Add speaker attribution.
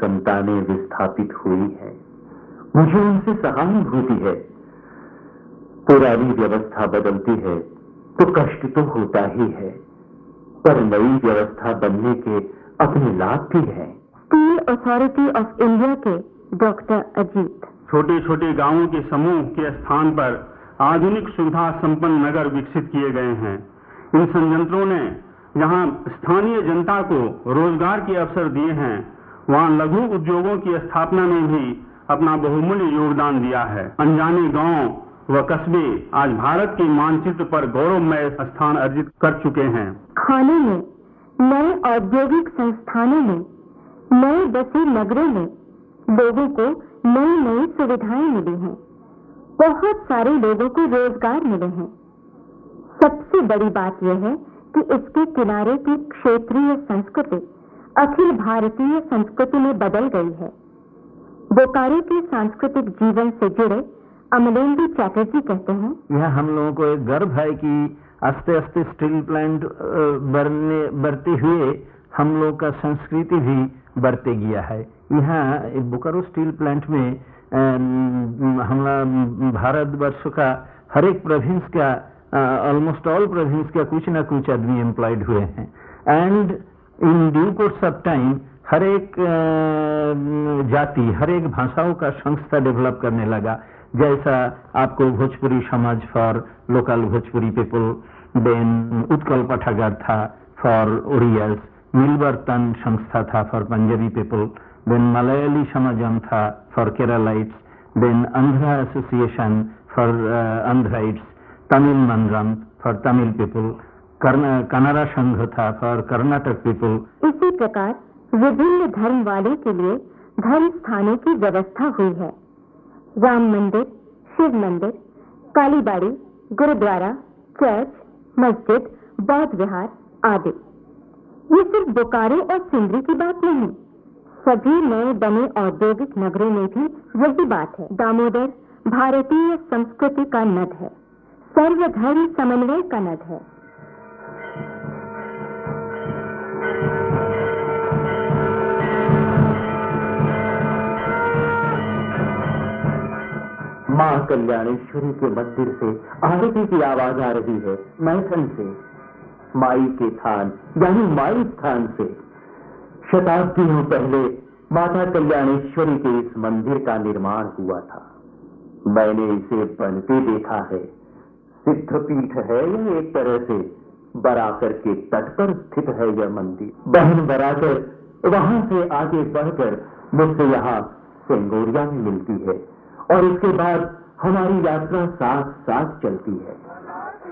Speaker 1: संतानें विस्थापित हुई हैं। मुझे उनसे सहानुभूति है। पुरानी व्यवस्था बदलती है तो कष्ट तो होता ही है, पर नई व्यवस्था बनने के अपने लाभ भी हैं।
Speaker 2: स्टील अथॉरिटी ऑफ इंडिया के डॉक्टर अजीत।
Speaker 3: छोटे छोटे गांवों के समूह के स्थान पर आधुनिक सुविधा संपन्न नगर विकसित किए गए हैं। इन संयंत्रों ने जहां स्थानीय जनता को रोजगार के अवसर दिए हैं, वहां लघु उद्योगों की स्थापना में भी अपना बहुमूल्य योगदान दिया है। अनजाने गांव व कस्बे आज भारत के मानचित्र पर गौरवमय स्थान अर्जित कर चुके हैं।
Speaker 2: खानों में, नए औद्योगिक संस्थानों में, नए बसे नगरों में लोगों को नई नई सुविधाएं मिली हैं। बहुत सारे लोगों को रोजगार मिले हैं। सबसे बड़ी बात यह है कि इसके किनारे की क्षेत्रीय संस्कृति अखिल भारतीय संस्कृति में बदल गई है। बोकारो के सांस्कृतिक जीवन से जुड़े अमलेंदु चैटर्जी कहते हैं,
Speaker 4: यह हम लोगों को एक गर्व है कि आस्ते आस्ते स्टील प्लांट बढ़ते हुए हम लोग का संस्कृति भी बढ़ते गया है। यहाँ बोकारो स्टील प्लांट में हमारा भारतवर्ष का हर एक प्रोविंस का ऑलमोस्ट ऑल प्रोविंस का कुछ ना कुछ आदमी एम्प्लॉयड हुए हैं। And in due course of time हर एक जाति, हर एक भाषाओं का संस्था डेवलप करने लगा। जैसा आपको भोजपुरी समाज for local Bhojpuri people, then Utkal पाठागार था फॉर ओडियस, मिलवर्तन संस्था था for Punjabi people, then Malayali Samaj था for Keralites, then Andhra association for आंध्राइट्स, Tamil मंद्रम for Tamil people, Canada संघ था फॉर कर्नाटक पीपल।
Speaker 2: इसी प्रकार विभिन्न धर्म वालों के लिए धर्म स्थानों की व्यवस्था हुई है। राम मंदिर, शिव मंदिर, कालीबाड़ी, गुरुद्वारा, चर्च, मस्जिद, बौद्ध विहार आदि। ये सिर्फ बोकारो और सिंदरी की बात नहीं, सभी नए बने औद्योगिक नगरों में भी यही बात है। दामोदर भारतीय संस्कृति का नद है, सर्वधर्म समन्वय का नद है।
Speaker 1: मां कल्याणेश्वरी के मंदिर से आरती की आवाज आ रही है। मैथन से, माई के थान यानी माई स्थान से। शताब्दियों पहले माता कल्याणेश्वरी के इस मंदिर का निर्माण हुआ था। मैंने इसे बनते देखा है। सिद्धपीठ है यह, एक तरह से बराकर के तट पर स्थित है यह मंदिर। बहन बराकर वहां से आगे बढ़कर मुझसे यहाँ सेंगोरिया में मिलती है और इसके बाद हमारी यात्रा साथ साथ चलती है।